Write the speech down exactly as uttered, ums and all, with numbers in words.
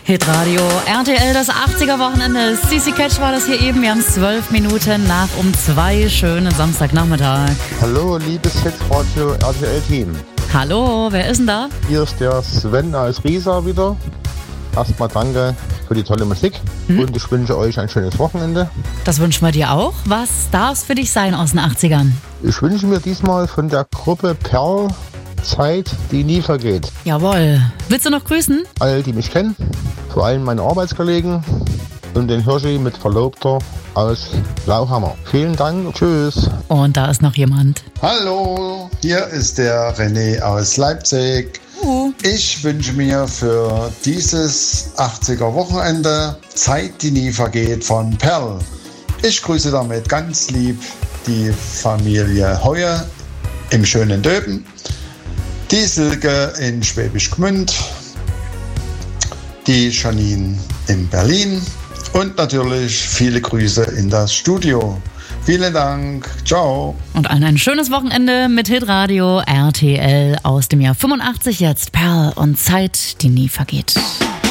Hitradio R T L, das achtziger-Wochenende. C C Catch war das hier eben. Wir haben zwölf Minuten nach um zwei. Schönen Samstagnachmittag. Hallo, liebes Hitradio R T L-Team. Hallo, wer ist denn da? Hier ist der Sven aus Riesa wieder. Erstmal danke für die tolle Musik hm? und ich wünsche euch ein schönes Wochenende. Das wünschen wir dir auch. Was darf es für dich sein aus den achtzigern? Ich wünsche mir diesmal von der Gruppe Perl Zeit, die nie vergeht. Jawohl. Willst du noch grüßen? Alle, die mich kennen, vor allem meine Arbeitskollegen und den Hirschi mit Verlobter aus Lauhammer. Vielen Dank, tschüss. Und da ist noch jemand. Hallo, hier ist der René aus Leipzig. Uh. Ich wünsche mir für dieses achtziger-Wochenende Zeit, die nie vergeht von Perl. Ich grüße damit ganz lieb die Familie Heuer im schönen Döben, die Silke in Schwäbisch Gmünd, die Janine in Berlin und natürlich viele Grüße in das Studio. Vielen Dank. Ciao. Und allen ein schönes Wochenende mit Hitradio R T L aus dem Jahr fünfundachtzig jetzt. Perl und Zeit, die nie vergeht.